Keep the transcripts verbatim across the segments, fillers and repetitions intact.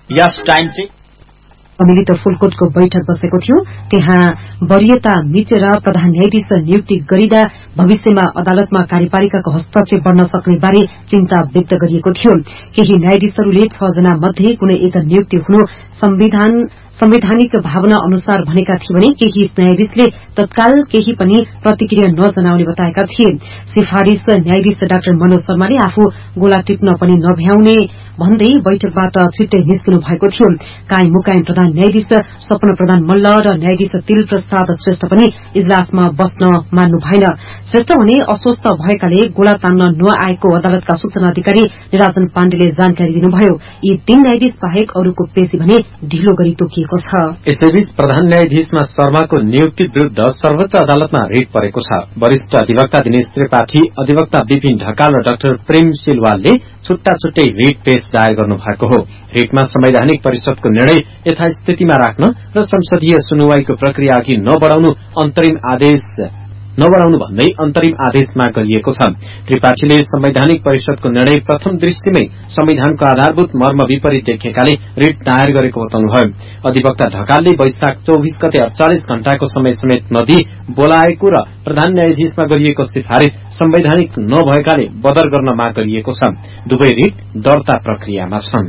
यस time चाहिँ सम्मिलित फुलकोटको बैठक बसेको थियो। त्यहाँ वरियता मिचेर प्रधान न्यायाधीश नियुक्ति गरिँदा भविष्यमा अदालतमा कार्यपालिकाको हस्तक्षेप बढ़न सक्ने बारे चिन्ता व्यक्त गरिएको थियो। केही न्यायाधीशहरूले छ जना मध्ये कुनै एक नियुक्ति हुनु संविधान संवैधानिक भावना अनुसार भनेका थिए भने केही न्यायाधीशले तत्काल केही पनि प्रतिक्रिया नजनाउने बताएका थिए। सिफारिश न्यायाधीश डाक्टर मनोज शर्माले आफू गोला टिप्न पनि नभ्याउने भन्दै बैठकबाट छिट्टै निस्किनु भएको थियो। कायम मुकायम प्रधान न्यायाधीश स्वप्न प्रधान मल्ल र न्यायाधीश तिल प्रसाद श्रेष्ठ पनि इजलासमा बस्न मान्नु भएन। श्रेष्ठ भने अस्वस्थ भएकाले गोला तान्न नआएको अदालतका सूचना अधिकारी निराजन पाण्डेले जानकारी दिनुभयो। यी तीन न्यायाधीश बाहेक अरूको पेशी भने ढिलो गरी तोकिएको छ। यसैबीच प्रधान न्यायाधीशमा शर्माको नियुक्ति विरूद्ध सर्वोच्च अदालतमा रिट परेको छ। वरिष्ठ अधिवक्ता दिनेश त्रिपाठी, अधिवक्ता विपिन ढकाल र डाक्टर प्रेम सिलवालले छुट्टा छुट्टै रिट पेश दायर गर्नु भएको हो। रिटमा संवैधानिक परिषदको निर्णय यथास्थितिमा राख्न र संसदीय सुनवाईको प्रक्रिया अघि नबढ़ाउनु अन्तरिम आदेश नबढ़ाउनु भन्दै अन्तरिम आदेश माग गरिएको छ। त्रिपाठीले संवैधानिक परिषदको निर्णय प्रथम दृष्टिमै संविधानको आधारभूत मर्म विपरीत देखेकाले रिट दायर गरेको बताउनुभयो। अधिवक्ता ढकालले वैशाख चौबीस गते अड़चालिस घण्टाको समय समेत नदिई बोलाएको र प्रधान न्यायाधीशमा गरिएको सिफारिश संवैधानिक नभएकाले बदर गर्न माग गरिएको छ। दुवै रिट दर्ता प्रक्रियामा छन्।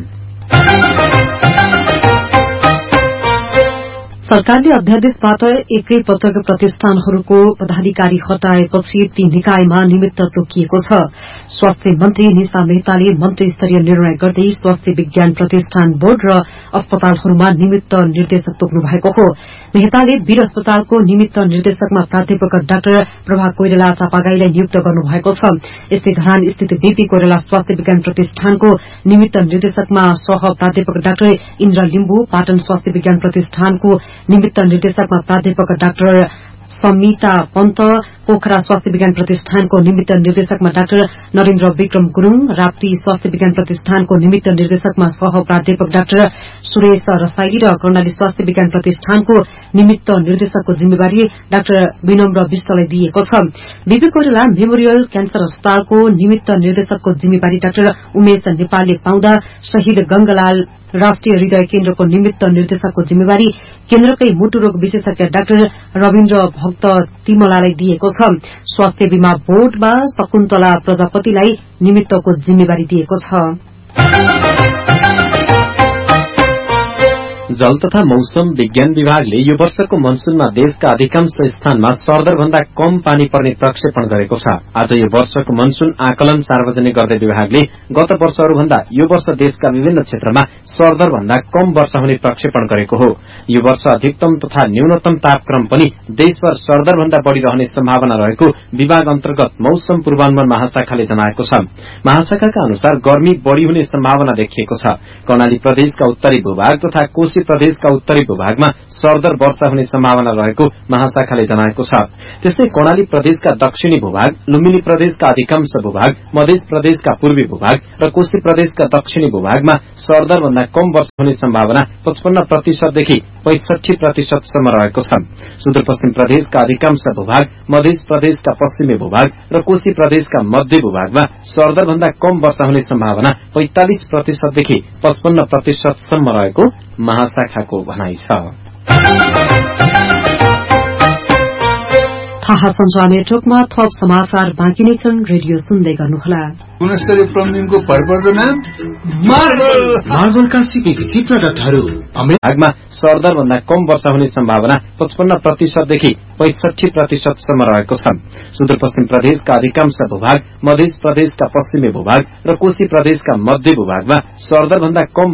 सरकारले अध्यादेशबाट एकै पटक प्रतिष्ठानहरूको पदाधिकारी हटाएपछि ती निकायमा निमित्त तोकिएको छ। स्वास्थ्य मन्त्री निशा मेहताले मन्त्री स्तरीय निर्णय गर्दै स्वास्थ्य विज्ञान प्रतिष्ठान बोर्ड र अस्पतालहरूमा निमित्त निर्देशक तोक्नु भएको हो। मेहताले वीर अस्पतालको निमित्त निर्देशकमा प्राध्यापक डाक्टर प्रभा कोइराला चापागाईलाई नियुक्त गर्नुभएको छ। यस्तै धरान स्थित बीपी कोइराला स्वास्थ्य विज्ञान प्रतिष्ठानको निमित्त निर्देशकमा सह प्राध्यापक डाक्टर इन्द्र लिम्बू, पाटन स्वास्थ्य विज्ञान प्रतिष्ठानको निमित्त निर्देशकमा प्राध्यापक डाक्टर समिता पन्त, पोखरा स्वास्थ्य विज्ञान प्रतिष्ठानको निमित्त निर्देशकमा डाक्टर नरेन्द्र विक्रम गुरूङ, राप्ती स्वास्थ्य विज्ञान प्रतिष्ठानको निमित्त निर्देशकमा सह प्राध्यापक डाक्टर सुरेश रसाइली र कर्णाली स्वास्थ्य विज्ञान प्रतिष्ठानको निमित्त निर्देशकको जिम्मेवारी डाक्टर विनम्र विष्टलाई दिएको छ। बीपी कोइराला मेमोरियल क्यान्सर अस्पतालको निमित्त निर्देशकको जिम्मेवारी डाक्टर उमेश नेपालले पाउँदा शहीद गंगालाल राष्ट्रिय हृदय केन्द्रको निमित्त निर्देशकको जिम्मेवारी केन्द्रकै मुटु रोग विशेषज्ञ डाक्टर रविन्द्र भक्त तिमलालाई दिएको छ। स्वास्थ्य बीमा बोर्डमा शकुन्तला प्रजापतिलाई निमित्तको जिम्मेवारी दिएको छ। जल तथा मौसम विज्ञान विभागले यो वर्षको मनसूनमा देशका अधिकांश स्थानमा सरदरभन्दा कम पानी पर्ने प्रक्षेपण गरेको छ। आज यो वर्षको मनसून आकलन सार्वजनिक गर्दै विभागले गत वर्षहरूभन्दा यो वर्ष देशका विभिन्न क्षेत्रमा सरदरभन्दा कम वर्षा हुने प्रक्षेपण गरेको हो। यो वर्ष अधिकतम तथा न्यूनतम तापक्रम पनि देशभर सरदरभन्दा बढ़ी रहने सम्भावना रहेको विभाग अन्तर्गत मौसम पूर्वानुमान महाशाखाले जनाएको छ। महाशाखाका अनुसार गर्मी बढ़ी हुने सम्भावना देखिएको छ। कर्णाली प्रदेशका उत्तरी भूभाग तथा कोशी प्रदेशका उत्तरी भूभागमा सरदर वर्षा हुने सम्भावना रहेको महाशाखाले जनाएको छ। त्यस्तै कर्णाली प्रदेशका दक्षिणी भूभाग, लुम्बिनी प्रदेशका अधिकांश भूभाग, मध्य प्रदेशका पूर्वी भूभाग र कोशी प्रदेशका दक्षिणी भूभागमा सरदर भन्दा कम वर्षा हुने सम्भावना पचपन्न प्रतिशतदेखि पैंसठी प्रतिशतसम्म रहेको छ। सुदूरपश्चिम प्रदेशका अधिकांश भूभाग, मध्य प्रदेशका पश्चिमी भूभाग र कोशी प्रदेशका मध्य भूभागमा सरदर भन्दा कम वर्षा हुने सम्भावना पैंतालिस प्रतिशतदेखि पचपन्न प्रतिशतसम्म रहेको महाशाखाको भनाइ छ। थाहा सञ्चार नेटवर्कमा थप समाचार बाँकी नै छन्। रेडियो सुन्दै गर्नुहोला। गुणस्तरीय प्लम्बिङको भरपर्दो नाम मार्बल मार्बलका सिपी विशिष्ट प्रडक्टहरू भागमा सरदर भन्दा कम वर्षा हुने सम्भावना पचपन्न प्रतिशतदेखि पैंसठी प्रतिशतसम्म रहेको छ। सुदूरपश्चिम प्रदेशका अधिकांश भूभाग, मध्य प्रदेशका पश्चिमी भूभाग र कोशी प्रदेशका मध्य भूभागमा सरदर भन्दा कम